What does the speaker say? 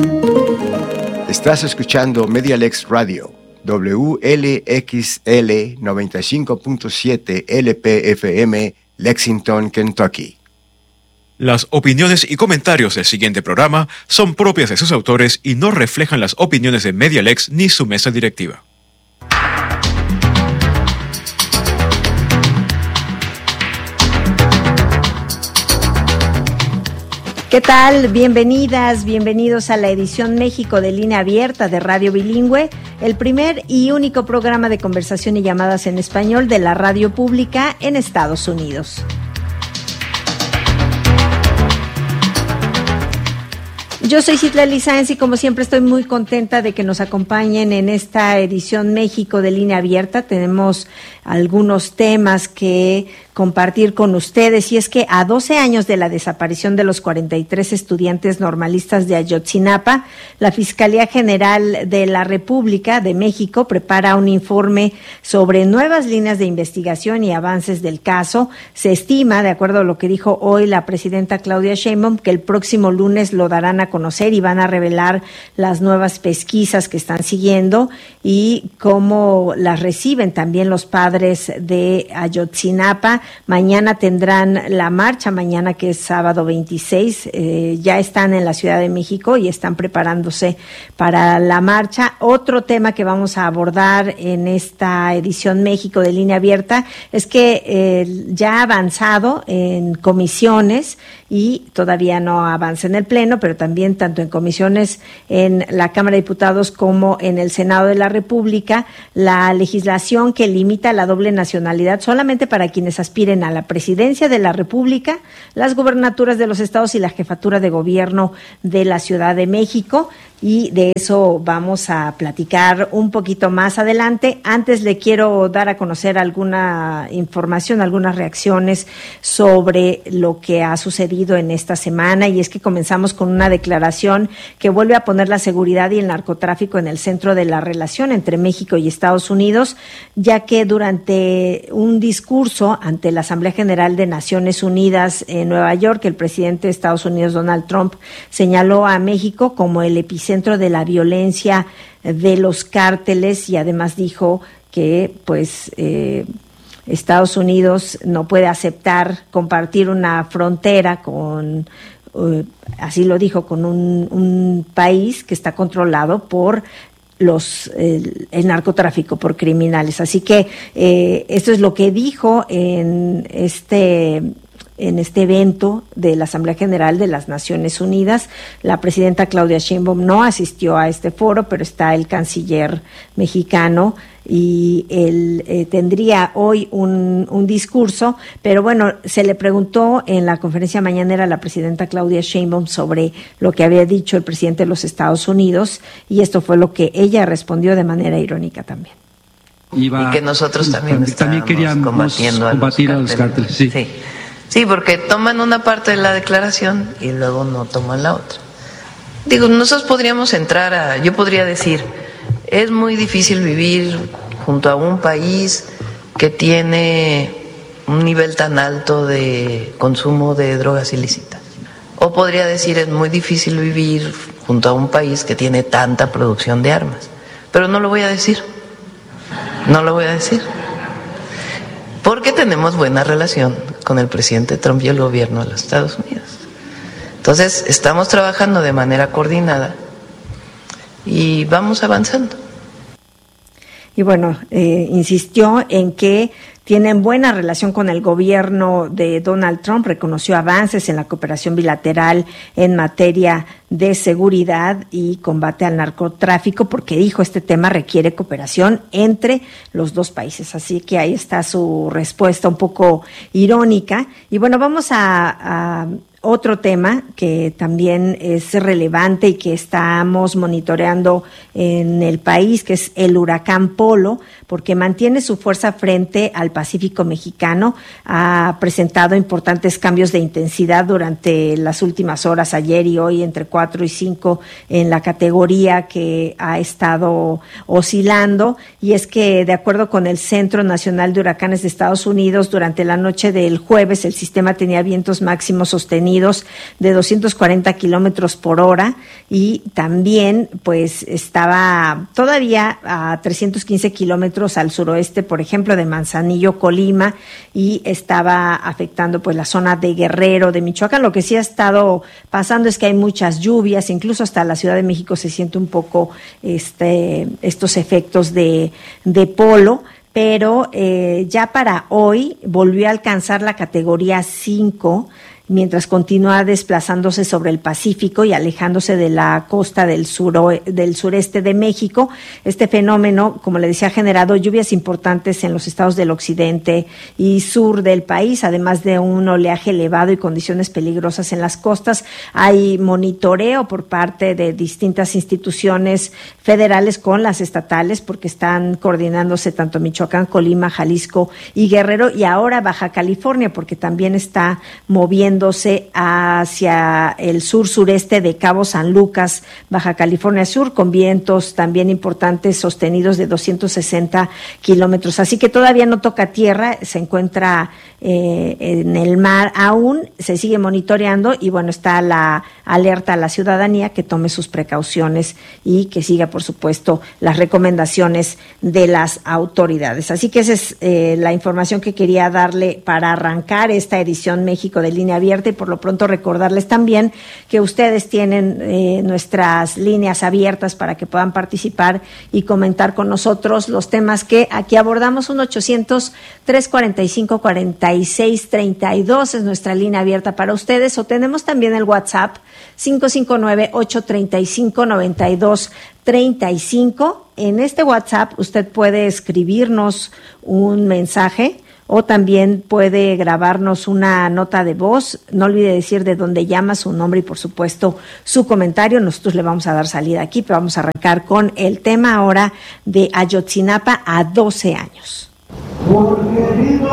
Estás escuchando MediaLex Radio, WLXL 95.7 LPFM, Lexington, Kentucky. Las opiniones y comentarios del siguiente programa son propias de sus autores y no reflejan las opiniones de MediaLex ni su mesa directiva. ¿Qué tal? Bienvenidas, bienvenidos a la edición México de Línea Abierta de Radio Bilingüe, el primer y único programa de conversación y llamadas en español de la radio pública en Estados Unidos. Yo soy Citlali Sáenz y como siempre estoy muy contenta de que nos acompañen en esta edición México de Línea Abierta. Tenemos algunos temas que compartir con ustedes, y es que a 12 años de la desaparición de los 43 estudiantes normalistas de Ayotzinapa, la Fiscalía General de la República de México prepara un informe sobre nuevas líneas de investigación y avances del caso. Se estima, de acuerdo a lo que dijo hoy la presidenta Claudia Sheinbaum, que el próximo lunes lo darán a conocer y van a revelar las nuevas pesquisas que están siguiendo y cómo las reciben también los padres de Ayotzinapa. Mañana tendrán la marcha, mañana que es sábado 26, ya están en la Ciudad de México y están preparándose para la marcha. Otro tema que vamos a abordar en esta edición México de Línea Abierta es que ya ha avanzado en comisiones y todavía no avanza en el Pleno, pero también tanto en comisiones en la Cámara de Diputados como en el Senado de la República, la legislación que limita la doble nacionalidad solamente para quienes aspiren a la presidencia de la República, las gubernaturas de los estados y la jefatura de gobierno de la Ciudad de México. Y de eso vamos a platicar un poquito más adelante. Antes le quiero dar a conocer alguna información, algunas reacciones sobre lo que ha sucedido en esta semana, y es que comenzamos con una declaración que vuelve a poner la seguridad y el narcotráfico en el centro de la relación entre México y Estados Unidos, ya que durante un discurso ante la Asamblea General de Naciones Unidas en Nueva York, el presidente de Estados Unidos, Donald Trump, señaló a México como el epicentro de la violencia de los cárteles, y además dijo que Estados Unidos no puede aceptar compartir una frontera con, así lo dijo, con un país que está controlado por el narcotráfico, por criminales. Así que esto es lo que dijo en este evento de la Asamblea General de las Naciones Unidas. La presidenta Claudia Sheinbaum no asistió a este foro, pero está el canciller mexicano y él tendría hoy un discurso, pero bueno, se le preguntó en la conferencia mañanera a la presidenta Claudia Sheinbaum sobre lo que había dicho el presidente de los Estados Unidos, y esto fue lo que ella respondió de manera irónica también. Y que nosotros también queríamos combatir a los cárteles. Sí. Sí, porque toman una parte de la declaración y luego no toman la otra. Digo, nosotros podríamos yo podría decir, es muy difícil vivir junto a un país que tiene un nivel tan alto de consumo de drogas ilícitas. O podría decir, es muy difícil vivir junto a un país que tiene tanta producción de armas. Pero no lo voy a decir. No lo voy a decir. Porque tenemos buena relación con el presidente Trump y el gobierno de los Estados Unidos. Entonces, estamos trabajando de manera coordinada y vamos avanzando. Y bueno, insistió en que tienen buena relación con el gobierno de Donald Trump, reconoció avances en la cooperación bilateral en materia de seguridad y combate al narcotráfico, porque dijo este tema requiere cooperación entre los dos países. Así que ahí está su respuesta un poco irónica. Y bueno, vamos a otro tema que también es relevante y que estamos monitoreando en el país, que es el huracán Polo, porque mantiene su fuerza frente al Pacífico mexicano. Ha presentado importantes cambios de intensidad durante las últimas horas, ayer y hoy, entre 4 y 5 en la categoría que ha estado oscilando. Y es que, de acuerdo con el Centro Nacional de Huracanes de Estados Unidos, durante la noche del jueves el sistema tenía vientos máximos sostenidos sostenidos de 240 kilómetros por hora, y también pues estaba todavía a 315 kilómetros al suroeste, por ejemplo, de Manzanillo, Colima, y estaba afectando pues la zona de Guerrero, de Michoacán. Lo que sí ha estado pasando es que hay muchas lluvias, incluso hasta la Ciudad de México se siente un poco estos efectos de polo, pero ya para hoy volvió a alcanzar la categoría 5, mientras continúa desplazándose sobre el Pacífico y alejándose de la costa del sureste de México. Este fenómeno, como le decía, ha generado lluvias importantes en los estados del occidente y sur del país, además de un oleaje elevado y condiciones peligrosas en las costas. Hay monitoreo por parte de distintas instituciones federales con las estatales, porque están coordinándose tanto Michoacán, Colima, Jalisco y Guerrero, y ahora Baja California, porque también está moviéndose hacia el sur-sureste de Cabo San Lucas, Baja California Sur, con vientos también importantes sostenidos de 260 kilómetros. Así que todavía no toca tierra, se encuentra en el mar aún, se sigue monitoreando, y bueno, está la alerta a la ciudadanía que tome sus precauciones y que siga, por supuesto, las recomendaciones de las autoridades. Así que esa es la información que quería darle para arrancar esta edición México de Línea Abierta, y por lo pronto recordarles también que ustedes tienen nuestras líneas abiertas para que puedan participar y comentar con nosotros los temas que aquí abordamos. 1-800-345-4632 es nuestra línea abierta para ustedes, o tenemos también el WhatsApp 559-835-9235. En este WhatsApp usted puede escribirnos un mensaje o también puede grabarnos una nota de voz. No olvide decir de dónde llama, su nombre y por supuesto su comentario. Nosotros le vamos a dar salida aquí, pero vamos a arrancar con el tema ahora de Ayotzinapa a 12 años. Porque viva